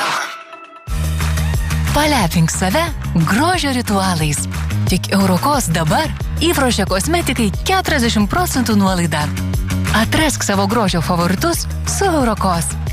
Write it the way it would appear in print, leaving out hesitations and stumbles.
Palepink save grožio ritualais. Tik Eurokos dabar įpročio kosmetikai 40% nuolaida. Atrask savo grožio favoritus su Eurokos.